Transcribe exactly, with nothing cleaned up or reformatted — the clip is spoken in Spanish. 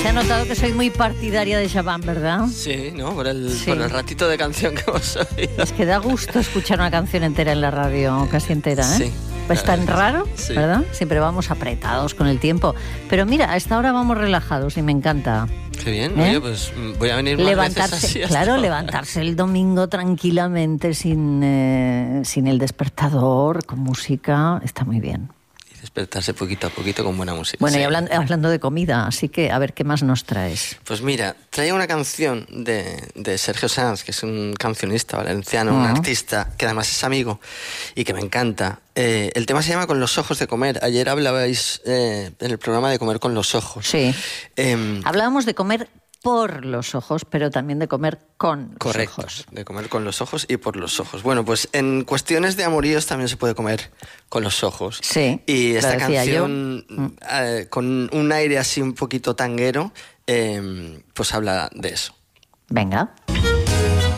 Se ha notado que soy muy partidaria de Shaban, ¿verdad? Sí, ¿no? Por el, Sí. por el ratito de canción que hemos oído. Es que da gusto escuchar una canción entera en la radio, casi entera, ¿eh? Sí. Es tan raro, Sí. ¿verdad? Siempre vamos apretados con el tiempo. Pero mira, a esta hora vamos relajados y me encanta. Qué bien. ¿Eh? Oye, pues voy a venir más Levantarse, veces así hasta claro, ahora. levantarse el domingo tranquilamente sin, eh, sin el despertador, con música, está muy bien. Y despertarse poquito a poquito con buena música. Bueno, sí. y hablando, hablando de comida, así que a ver qué más nos traes. Pues mira, traía una canción de, de Sergio Sanz, que es un cancionista valenciano, un Ah. artista que además es amigo y que me encanta. Eh, el tema se llama Con los ojos de comer. Ayer hablabais eh, en el programa de comer con los ojos. Sí. Eh, Hablábamos de comer por los ojos, pero también de comer con los Correcto, ojos. de comer con los ojos y por los ojos. Bueno, pues en cuestiones de amoríos también se puede comer con los ojos. Sí, Y lo esta decía canción, yo. Mm. eh, con un aire así un poquito tanguero, eh, pues habla de eso. Venga.